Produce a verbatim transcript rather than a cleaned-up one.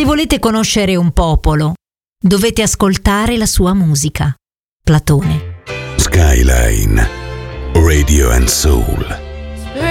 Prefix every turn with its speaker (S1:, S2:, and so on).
S1: Se volete conoscere un popolo, dovete ascoltare la sua musica. Platone.
S2: Skyline Radio and Soul.